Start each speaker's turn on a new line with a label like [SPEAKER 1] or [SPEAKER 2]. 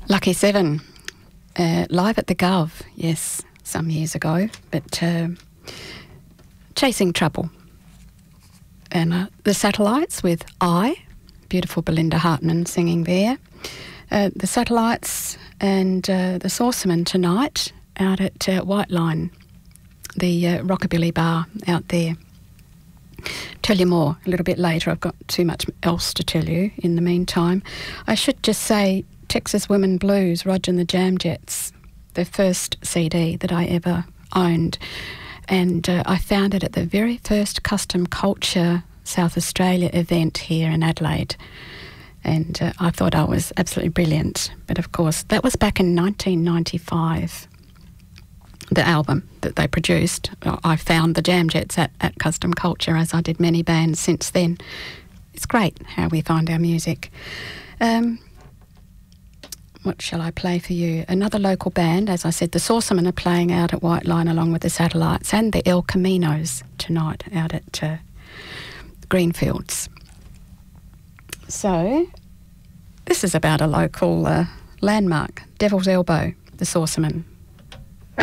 [SPEAKER 1] Lucky Seven, live at the Gov, yes, some years ago, but Chasing Trouble. And the Satellites with I, beautiful Belinda Hartman singing there. The Satellites and the Saucermen tonight out at White Line, the Rockabilly Bar out there. Tell you more a little bit later. I've got too much else to tell you in the meantime. I should just say Texas Women Blues, Roger and the Jam Jets, the first CD that I ever owned. And I found it at the very first Custom Culture South Australia event here in Adelaide. And I thought I was absolutely brilliant. But of course, that was back in 1995. The album that they produced, I found the Jam Jets at Custom Culture, as I did many bands since then. It's great how we find our music. What shall I play for you? Another local band, as I said, the Saucermen are playing out at White Line along with the Satellites, and the El Caminos tonight out at Greenfields. So, this is about a local landmark, Devil's Elbow, the Saucermen.